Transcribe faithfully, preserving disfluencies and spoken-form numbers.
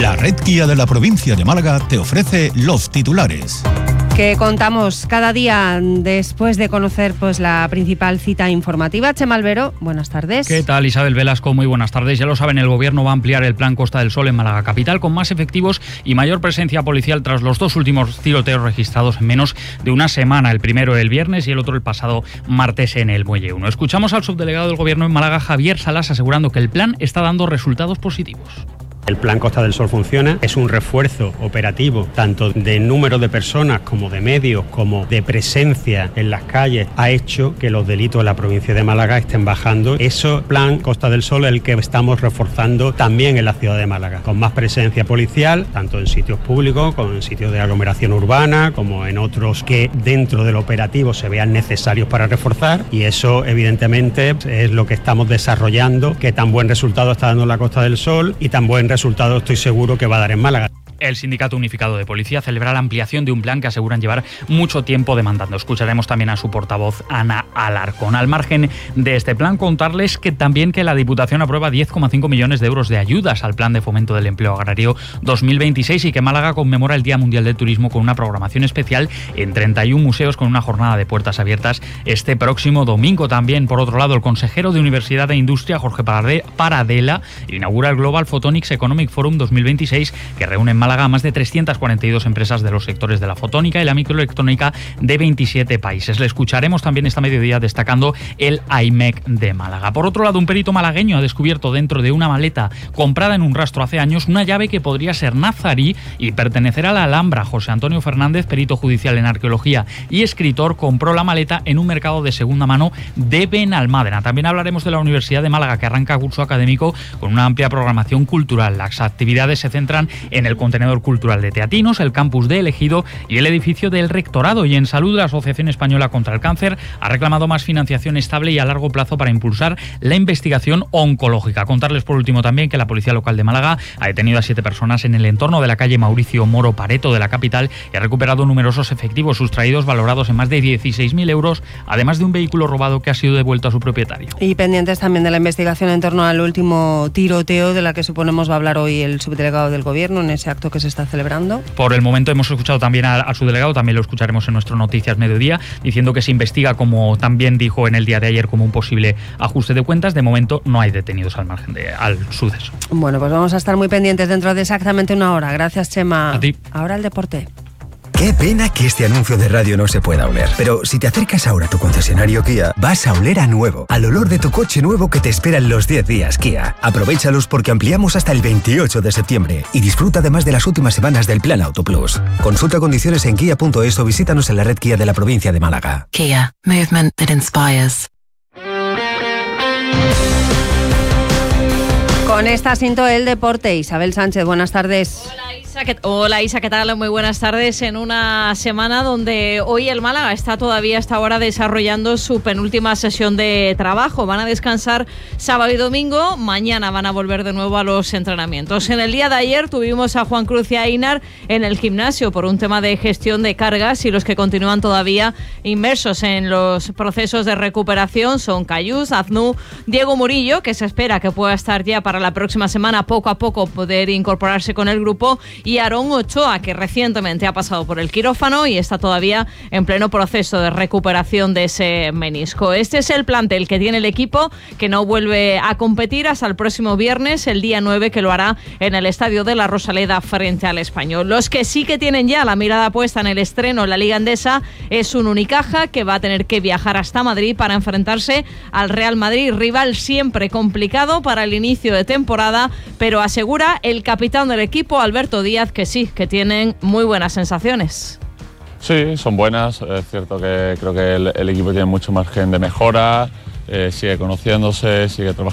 La red Kia de la provincia de Málaga te ofrece los titulares. Que contamos cada día después de conocer pues la principal cita informativa. Chema Albero, buenas tardes. ¿Qué tal, Isabel Velasco? Muy buenas tardes. Ya lo saben, el Gobierno va a ampliar el plan Costa del Sol en Málaga capital con más efectivos y mayor presencia policial tras los dos últimos tiroteos registrados en menos de una semana. El primero el viernes y el otro el pasado martes en el Muelle uno. Escuchamos al subdelegado del Gobierno en Málaga, Javier Salas, asegurando que el plan está dando resultados positivos. El plan Costa del Sol funciona, es un refuerzo operativo tanto de número de personas como de medios, como de presencia en las calles. Ha hecho que los delitos en la provincia de Málaga estén bajando. Ese plan Costa del Sol es el que estamos reforzando también en la ciudad de Málaga, con más presencia policial, tanto en sitios públicos, como en sitios de aglomeración urbana, como en otros que dentro del operativo se vean necesarios para reforzar. Y eso evidentemente es lo que estamos desarrollando, que tan buen resultado está dando la Costa del Sol y tan buen resultado estoy seguro que va a dar en Málaga. El Sindicato Unificado de Policía celebra la ampliación de un plan que aseguran llevar mucho tiempo demandando. Escucharemos también a su portavoz, Ana Alarcón. Al margen de este plan, contarles que también que la Diputación aprueba diez coma cinco millones de euros de ayudas al Plan de Fomento del Empleo Agrario dos mil veintiséis y que Málaga conmemora el Día Mundial del Turismo con una programación especial en treinta y un museos con una jornada de puertas abiertas este próximo domingo. También, por otro lado, el consejero de Universidad e Industria, Jorge Paradela, inaugura el Global Photonics Economic Forum dos mil veintiséis, que reúne en Málaga a más de trescientas cuarenta y dos empresas de los sectores de la fotónica y la microelectrónica de veintisiete países. Le escucharemos también esta mediodía destacando el I M E C de Málaga. Por otro lado, un perito malagueño ha descubierto dentro de una maleta comprada en un rastro hace años una llave que podría ser nazarí y pertenecer a la Alhambra. José Antonio Fernández, perito judicial en arqueología y escritor, compró la maleta en un mercado de segunda mano de Benalmádena. También hablaremos de la Universidad de Málaga, que arranca curso académico con una amplia programación cultural. Las actividades se centran en el contenido cultural de Teatinos, el campus de Elegido y el edificio del Rectorado. Y en salud, la Asociación Española contra el Cáncer ha reclamado más financiación estable y a largo plazo para impulsar la investigación oncológica. Contarles por último también que la Policía Local de Málaga ha detenido a siete personas en el entorno de la calle Mauricio Moro Pareto de la capital y ha recuperado numerosos efectivos sustraídos valorados en más de dieciséis mil euros, además de un vehículo robado que ha sido devuelto a su propietario. Y pendientes también de la investigación en torno al último tiroteo de la que suponemos va a hablar hoy el subdelegado del Gobierno en ese acto que se está celebrando. Por el momento hemos escuchado también a, a su delegado, también lo escucharemos en nuestro Noticias Mediodía, diciendo que se investiga, como también dijo en el día de ayer, como un posible ajuste de cuentas. De momento no hay detenidos al margen de, al suceso. Bueno, pues vamos a estar muy pendientes dentro de exactamente una hora. Gracias, Chema. A ti. Ahora el deporte. Qué pena que este anuncio de radio no se pueda oler. Pero si te acercas ahora a tu concesionario Kia, vas a oler a nuevo, al olor de tu coche nuevo que te espera en los diez días Kia. Aprovéchalos porque ampliamos hasta el veintiocho de septiembre y disfruta además de las últimas semanas del Plan Auto Plus. Consulta condiciones en kia punto es o visítanos en la red Kia de la provincia de Málaga. Kia, movement that inspires. Con esta cinto el deporte. Isabel Sánchez, buenas tardes. Hola Isa, ¿qué, hola Isa, ¿qué tal? Muy buenas tardes. En una semana donde hoy el Málaga está todavía hasta ahora desarrollando su penúltima sesión de trabajo. Van a descansar sábado y domingo, mañana van a volver de nuevo a los entrenamientos. En el día de ayer tuvimos a Juan Cruz y a Einar en el gimnasio por un tema de gestión de cargas y los que continúan todavía inmersos en los procesos de recuperación son Cayús, Aznú, Diego Murillo, que se espera que pueda estar ya para la próxima semana poco a poco poder incorporarse con el grupo, y Aarón Ochoa, que recientemente ha pasado por el quirófano y está todavía en pleno proceso de recuperación de ese menisco. Este es el plantel que tiene el equipo, que no vuelve a competir hasta el próximo viernes, el día nueve, que lo hará en el Estadio de la Rosaleda frente al Español. Los que sí que tienen ya la mirada puesta en el estreno en la Liga Endesa es un Unicaja, que va a tener que viajar hasta Madrid para enfrentarse al Real Madrid, rival siempre complicado para el inicio de temporada, pero asegura el capitán del equipo, Alberto Díaz, que sí, que tienen muy buenas sensaciones. Sí, son buenas. Es cierto que creo que el, el equipo tiene mucho margen de mejora, eh, sigue conociéndose, sigue trabajando